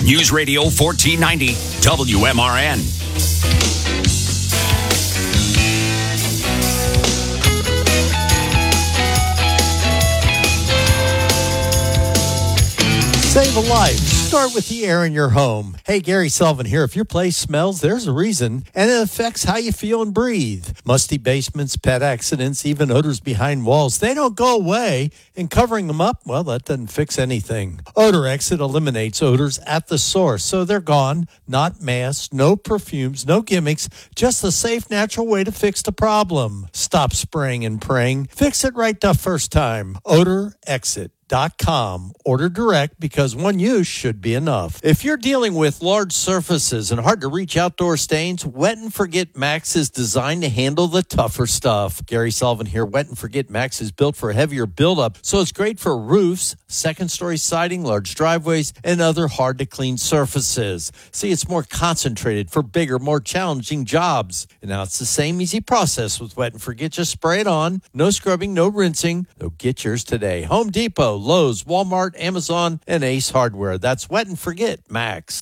News Radio 1490 WMRN. Save a life. Start with the air in your home. Hey, Gary Sullivan here. If your place smells, there's a reason, and it affects how you feel and breathe. Musty basements, pet accidents, even odors behind walls, they don't go away, and covering them up, well, that doesn't fix anything. Odor Exit eliminates odors at the source, so they're gone. Not masks, no perfumes, no gimmicks, just a safe, natural way to fix the problem. Stop spraying and praying. Fix it right the first time. Odor Exit. .com. Order direct because one use should be enough. If you're dealing with large surfaces and hard to reach outdoor stains, Wet and Forget Max is designed to handle the tougher stuff. Gary Sullivan here. Wet and Forget Max is built for heavier buildup, so it's great for roofs, second-story siding, large driveways, and other hard-to-clean surfaces. See, it's more concentrated for bigger, more challenging jobs. And now it's the same easy process with Wet and Forget. Just spray it on. No scrubbing, no rinsing. So get yours today. Home Depot, Lowe's, Walmart, Amazon, and Ace Hardware. That's Wet and Forget Max.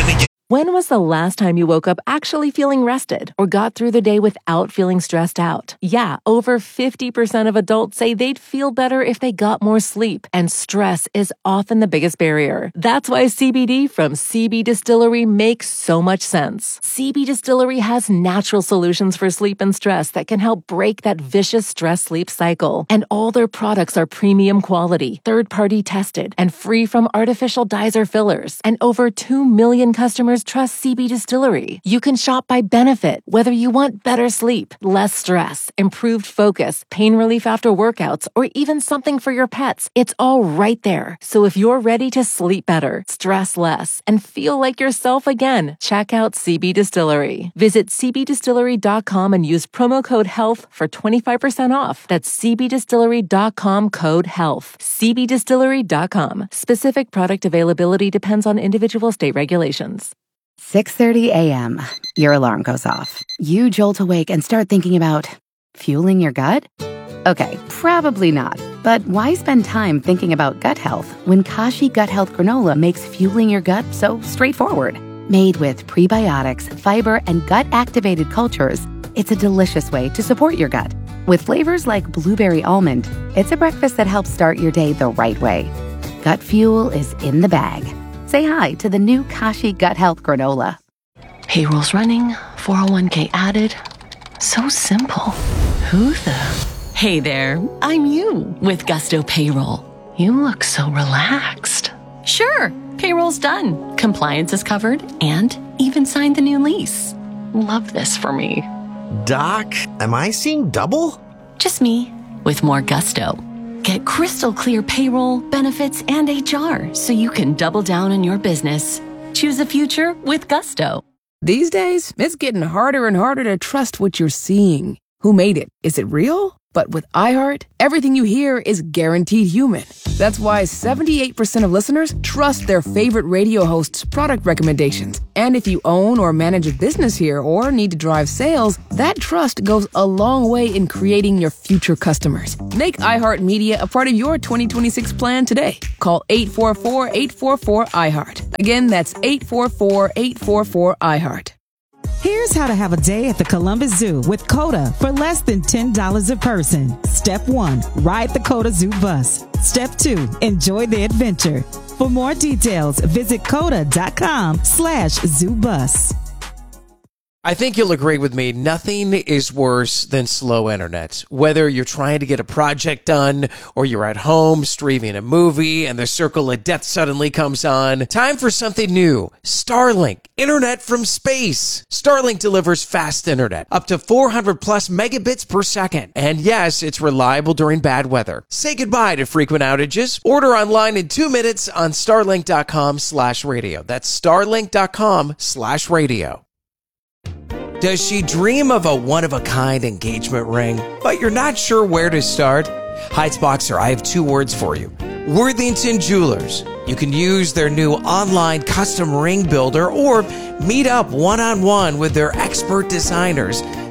When was the last time you woke up actually feeling rested or got through the day without feeling stressed out? Yeah, over 50% of adults say they'd feel better if they got more sleep, and stress is often the biggest barrier. That's why CBD from CB Distillery makes so much sense. CB Distillery has natural solutions for sleep and stress that can help break that vicious stress-sleep cycle. And all their products are premium quality, third-party tested, and free from artificial dyes or fillers. And over 2 million customers trust CB Distillery. You can shop by benefit, whether you want better sleep, less stress, improved focus, pain relief after workouts, or even something for your pets. It's all right there. So if you're ready to sleep better, stress less, and feel like yourself again, check out CB Distillery. Visit cbdistillery.com and use promo code HEALTH for 25% off. That's cbdistillery.com code HEALTH. cbdistillery.com. Specific product availability depends on individual state regulations. 6:30 a.m. Your alarm goes off. You jolt awake and start thinking about fueling your gut? Okay, probably not. But why spend time thinking about gut health when Kashi Gut Health Granola makes fueling your gut so straightforward? Made with prebiotics, fiber, and gut-activated cultures, it's a delicious way to support your gut. With flavors like blueberry almond, it's a breakfast that helps start your day the right way. Gut fuel is in the bag. Say hi to the new Kashi Gut Health Granola. Payroll's running, 401k added. So simple. Who the? Hey there, I'm you with Gusto Payroll. You look so relaxed. Sure, payroll's done. Compliance is covered and even signed the new lease. Love this for me. Doc, am I seeing double? Just me with more gusto. Get crystal clear payroll, benefits, and HR so you can double down on your business. Choose a future with Gusto. These days, it's getting harder and harder to trust what you're seeing. Who made it? Is it real? But with iHeart, everything you hear is guaranteed human. That's why 78% of listeners trust their favorite radio hosts' product recommendations. And if you own or manage a business here or need to drive sales, that trust goes a long way in creating your future customers. Make iHeartMedia a part of your 2026 plan today. Call 844-844-iHeart. Again, that's 844-844-iHeart. Here's how to have a day at the Columbus Zoo with COTA for less than $10 a person. Step 1, ride the COTA Zoo bus. Step 2, enjoy the adventure. For more details, visit COTA.com/zoobus. I think you'll agree with me, nothing is worse than slow internet. Whether you're trying to get a project done or you're at home streaming a movie and the circle of death suddenly comes on, time for something new. Starlink, internet from space. Starlink delivers fast internet, up to 400 plus megabits per second. And yes, it's reliable during bad weather. Say goodbye to frequent outages. Order online in 2 minutes on starlink.com/radio. That's starlink.com/radio. Does she dream of a one-of-a-kind engagement ring, but you're not sure where to start? Heights Boxer, I have 2 words for you. Worthington Jewelers. You can use their new online custom ring builder or meet up one-on-one with their expert designers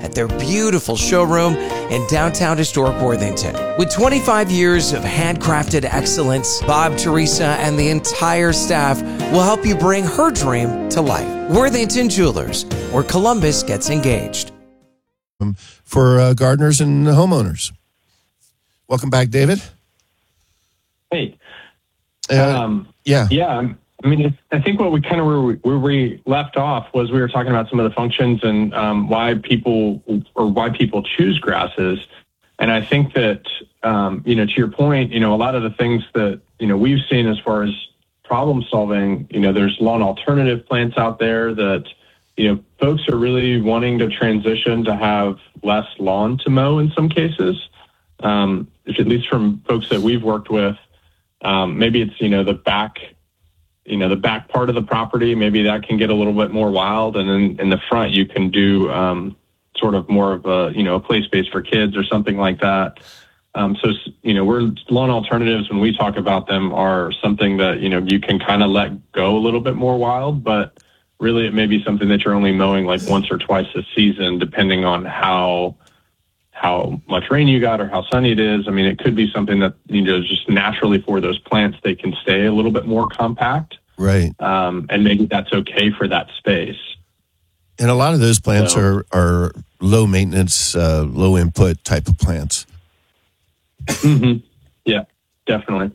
at their beautiful showroom in downtown historic Worthington. With 25 years of handcrafted excellence, Bob, Teresa, and the entire staff will help you bring her dream to life. Worthington Jewelers, where Columbus gets engaged. For gardeners and homeowners. Welcome back, David. Hey. Yeah. Yeah. I mean, I think what we kind of where we left off was we were talking about some of the functions and why people choose grasses. And I think that, to your point, a lot of the things that, we've seen as far as problem solving, there's lawn alternative plants out there that, folks are really wanting to transition to have less lawn to mow in some cases, at least from folks that we've worked with. Maybe it's, the back part of the property, maybe that can get a little bit more wild. And then in the front, you can do sort of more of a play space for kids or something like that. We're lawn alternatives, when we talk about them, are something that, you can kind of let go a little bit more wild, but really it may be something that you're only mowing like once or twice a season, depending on how much rain you got or how sunny it is. I mean, it could be something that, just naturally for those plants, they can stay a little bit more compact. Right. And maybe that's okay for that space. And a lot of those plants are low maintenance, low input type of plants. Mm-hmm. Yeah, definitely.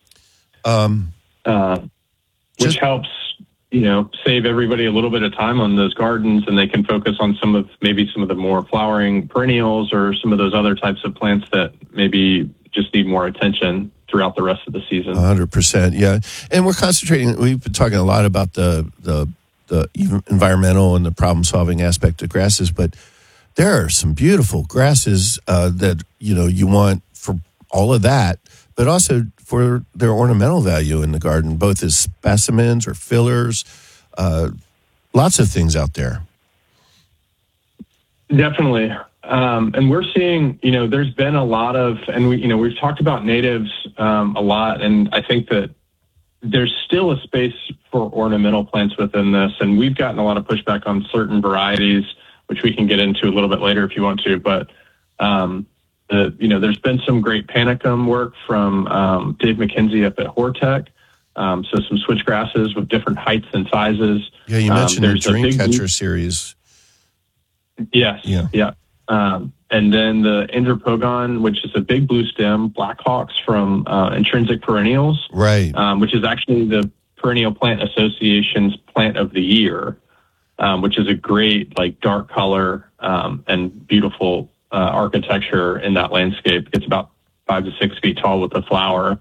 Which helps, save everybody a little bit of time on those gardens, and they can focus on some of the more flowering perennials or some of those other types of plants that maybe just need more attention throughout the rest of the season. 100%, yeah. And we've been talking a lot about the environmental and the problem-solving aspect of grasses, but there are some beautiful grasses that, you want for all of that, but also for their ornamental value in the garden, both as specimens or fillers, lots of things out there. Definitely. And we're seeing, there's been a lot of, and we've talked about natives a lot, and I think that there's still a space for ornamental plants within this, and we've gotten a lot of pushback on certain varieties, which we can get into a little bit later if you want to, but there's been some great panicum work from Dave McKenzie up at Hortec. So some switch grasses with different heights and sizes. Yeah, you mentioned the Dreamcatcher series. Yes. Yeah. And then the Andropogon, which is a big blue stem, Blackhawks from Intrinsic Perennials. Right. Which is actually the Perennial Plant Association's Plant of the Year, which is a great, dark color and beautiful architecture in that landscape. It's about 5 to 6 feet tall with a flower.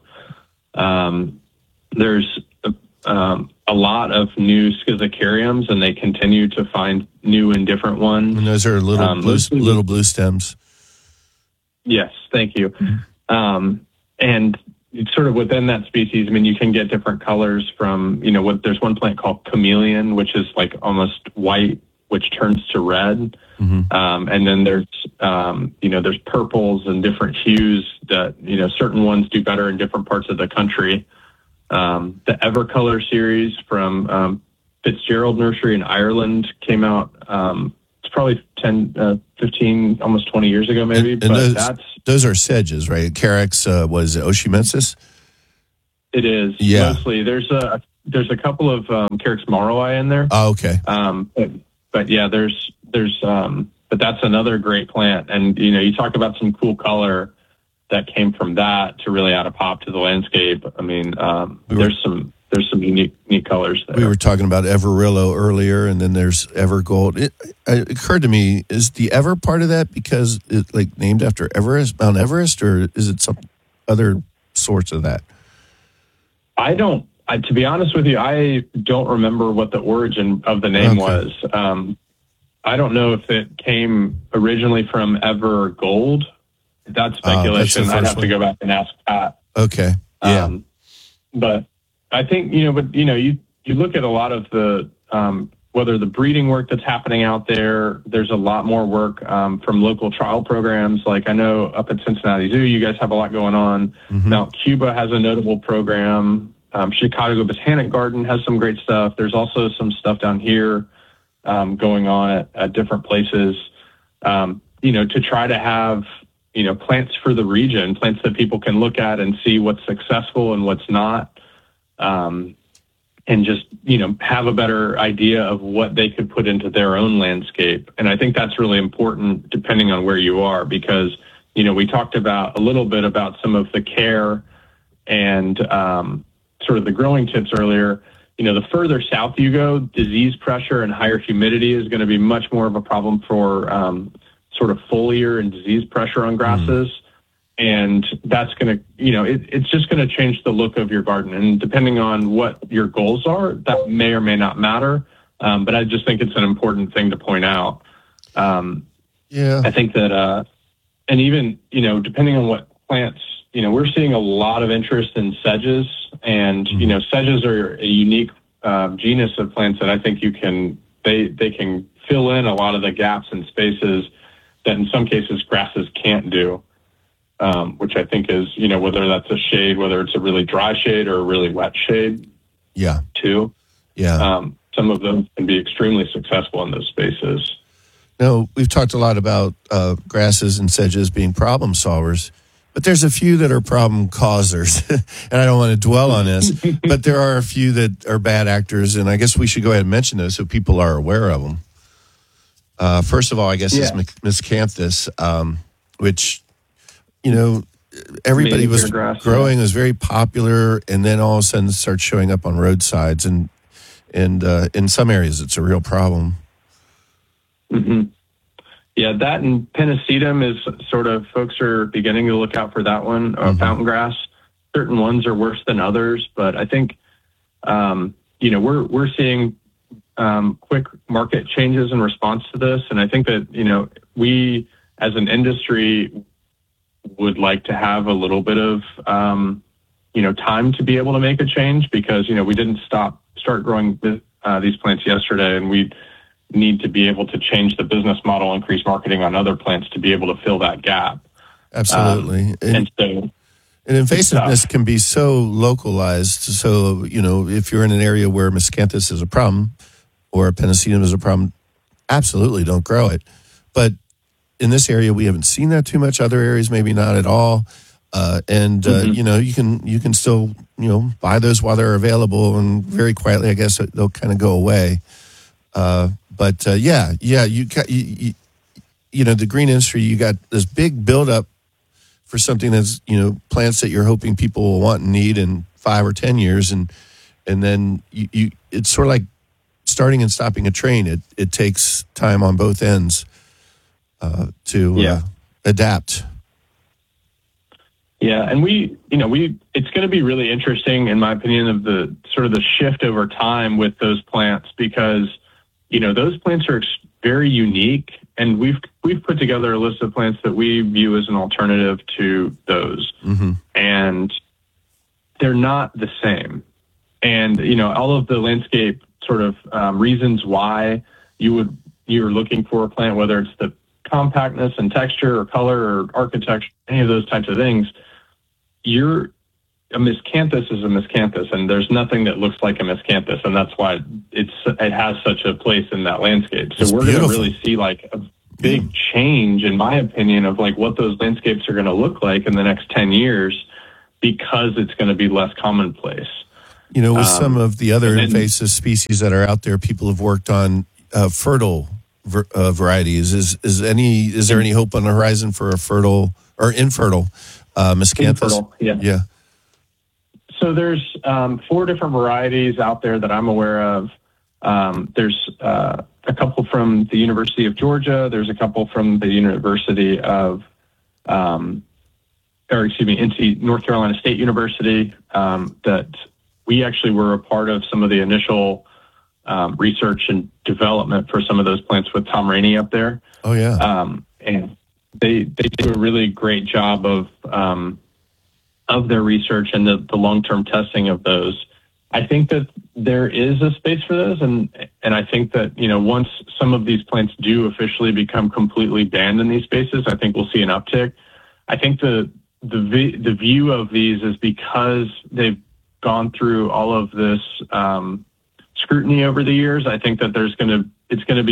There's a lot of new schizocariums, and they continue to find new and different ones. And those are little blue stems. Yes, thank you. And sort of within that species, I mean, you can get different colors from, there's one plant called chameleon, which is like almost white, which turns to red. Mm-hmm. And then there's purples and different hues that, certain ones do better in different parts of the country. The Evercolor series from Fitzgerald Nursery in Ireland came out. It's probably 10, 15, almost 20 years ago, maybe. And those are sedges, right? Carex was Oshimensis? It is. Yeah. Mostly. There's a couple of Carex maroi in there. Oh, okay. But yeah, but that's another great plant. And, you talk about some cool color that came from that to really add a pop to the landscape. I mean, there's some unique colors there. We were talking about Everillo earlier, and then there's Evergold. It occurred to me, is the Ever part of that because it's named after Mount Everest, or is it some other source of that? To be honest with you, I don't remember what the origin of the name was. I don't know if it came originally from Evergold. That's speculation. I'd have to go back and ask Pat. Okay. Yeah. But I think, you look at a lot of the, whether the breeding work that's happening out there, there's a lot more work from local trial programs. Like I know up at Cincinnati Zoo, you guys have a lot going on. Mm-hmm. Mount Cuba has a notable program. Chicago Botanic Garden has some great stuff. There's also some stuff down here going on at different places. to try to have, plants for the region, plants that people can look at and see what's successful and what's not. And just, have a better idea of what they could put into their own landscape. And I think that's really important depending on where you are, because, we talked about a little bit about some of the care and sort of the growing tips earlier. The further south you go, disease pressure and higher humidity is going to be much more of a problem for sort of foliar and disease pressure on grasses. And that's going to, it's just going to change the look of your garden. And depending on what your goals are, that may or may not matter. But I just think it's an important thing to point out. I think that, and even, depending on what plants, we're seeing a lot of interest in sedges. And, sedges are a unique genus of plants that I think they can fill in a lot of the gaps and spaces that in some cases grasses can't do. Which I think is, whether that's a shade, whether it's a really dry shade or a really wet shade. Yeah. Too. Yeah. Some of them can be extremely successful in those spaces. No, we've talked a lot about grasses and sedges being problem solvers, but there's a few that are problem causers. And I don't want to dwell on this, but there are a few that are bad actors. And I guess we should go ahead and mention those so people are aware of them. First of all, I guess is miscanthus, which, everybody was growing, was very popular, and then all of a sudden it starts showing up on roadsides, and in some areas it's a real problem. Mm-hmm. Yeah, that and Pennisetum is sort of, folks are beginning to look out for that one, fountain grass. Certain ones are worse than others, but I think, we're seeing quick market changes in response to this, and I think that, we as an industry would like to have a little bit of, time to be able to make a change, because, we didn't start growing these plants yesterday, and we need to be able to change the business model, increase marketing on other plants to be able to fill that gap. Absolutely. And invasiveness can be so localized. So, if you're in an area where miscanthus is a problem or Pennisetum is a problem, absolutely don't grow it. But in this area, we haven't seen that too much. Other areas, maybe not at all. You can still, buy those while they're available, and very quietly, I guess they'll kind of go away. The green industry, you got this big buildup for something that's, plants that you're hoping people will want and need in 5 or 10 years. And then it's sort of like starting and stopping a train. It takes time on both ends to adapt. Yeah. And it's going to be really interesting, in my opinion, of the sort of the shift over time with those plants, because, those plants are very unique, and we've put together a list of plants that we view as an alternative to those. Mm-hmm. And they're not the same. And, all of the landscape sort of reasons why you're looking for a plant, whether it's the compactness and texture or color or architecture, any of those types of things, a miscanthus is a miscanthus, and there's nothing that looks like a miscanthus, and that's why it has such a place in that landscape. So we're going to really see like a big change, in my opinion, of like what those landscapes are going to look like in the next 10 years, because it's going to be less commonplace. With some of the other invasive species that are out there, people have worked on fertile varieties. Is there any hope on the horizon for a fertile or infertile miscanthus? Infertile, yeah. So there's 4 different varieties out there that I'm aware of. There's a couple from the University of Georgia. There's a couple from the University of, North Carolina State University, that we actually were a part of some of the initial research and development for some of those plants with Tom Rainey up there. Oh, yeah. And they do a really great job of their research and the long-term testing of those. I think that there is a space for those, and I think that, once some of these plants do officially become completely banned in these spaces, I think we'll see an uptick. I think the view of these is because they've gone through all of this scrutiny over the years. I think that it's going to be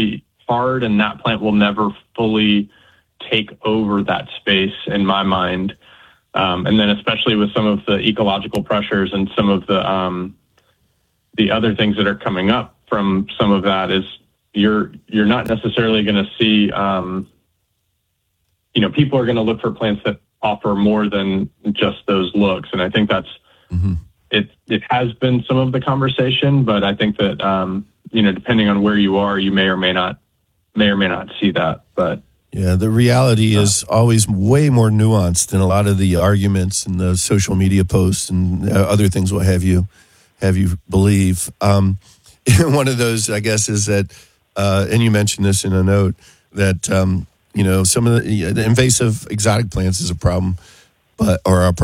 hard, and that plant will never fully take over that space in my mind. And then especially with some of the ecological pressures and some of the other things that are coming up from some of that is you're not necessarily going to see, people are going to look for plants that offer more than just those looks. And I think that's, it has been some of the conversation, but I think that, depending on where you are, you may or may not see that, but. Yeah, the reality is always way more nuanced than a lot of the arguments and the social media posts and other things will have you believe. One of those, I guess, is that, and you mentioned this in a note, that, some of the invasive exotic plants is a problem, but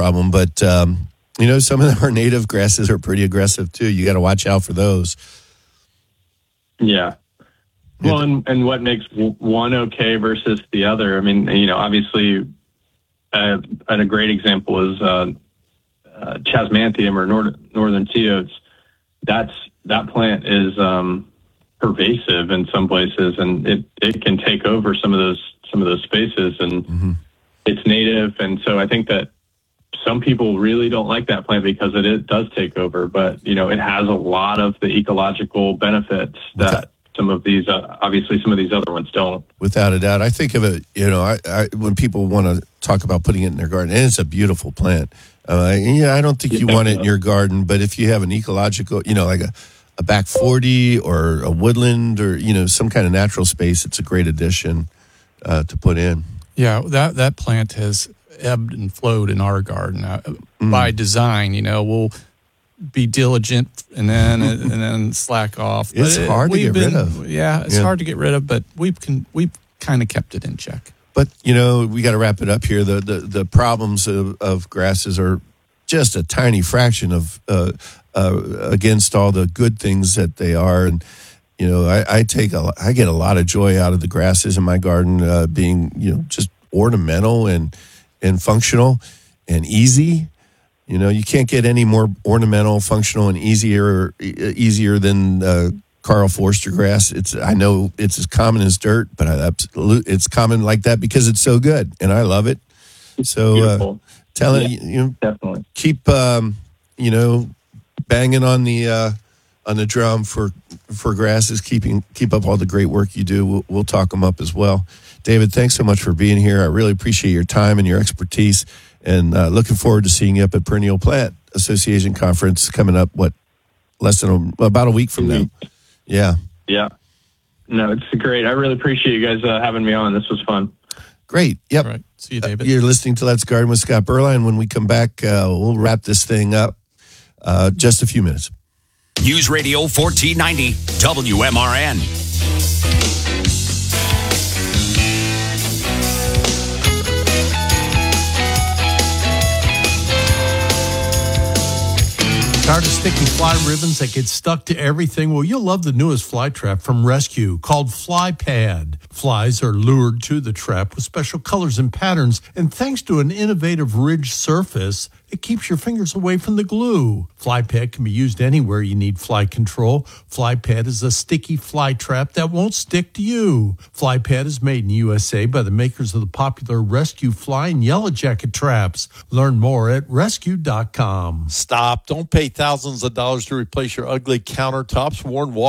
some of our native grasses are pretty aggressive too. You got to watch out for those. Yeah. Well, and what makes one okay versus the other? I mean, obviously, a great example is Chasmanthium or northern sea oats. That plant is pervasive in some places, and it can take over some of those spaces, and it's native. And so I think that some people really don't like that plant because it does take over, but it has a lot of the ecological benefits that some of these other ones don't. Without a doubt. I think of it, when people want to talk about putting it in their garden, and it's a beautiful plant. I don't think you want it in your garden, but if you have an ecological, like a back 40 or a woodland or, some kind of natural space, it's a great addition to put in. Yeah, that plant has ebbed and flowed in our garden by design. We'll be diligent and then slack off. It's hard to get rid of. Yeah, it's hard to get rid of, but we've kind of kept it in check. But we got to wrap it up here. The problems of grasses are just a tiny fraction of against all the good things that they are. And I get a lot of joy out of the grasses in my garden being just ornamental and functional and easy. You can't get any more ornamental, functional, and easier than Karl Forster grass. I know it's as common as dirt, but it's common like that because it's so good, and I love it. So, definitely keep banging on the drum for grasses. Keep up all the great work you do. We'll talk them up as well. David, thanks so much for being here. I really appreciate your time and your expertise. And looking forward to seeing you up at Perennial Plant Association Conference coming up, about a week from now. Yeah. Yeah. No, it's great. I really appreciate you guys having me on. This was fun. Great. Yep. All right. See you, David. You're listening to Let's Garden with Scott Berline. When we come back, we'll wrap this thing up. Just a few minutes. News Radio 1490 WMRN. Tired of sticky fly ribbons that get stuck to everything? Well, you'll love the newest fly trap from Rescue called Fly Pad. Flies are lured to the trap with special colors and patterns, and thanks to an innovative ridged surface, it keeps your fingers away from the glue. Fly Pad can be used anywhere you need fly control. Fly Pad is a sticky fly trap that won't stick to you. Fly Pad is made in USA by the makers of the popular Rescue Fly and Yellow Jacket traps. Learn more at rescue.com. Stop. Don't pay thousands of dollars to replace your ugly countertops, worn wall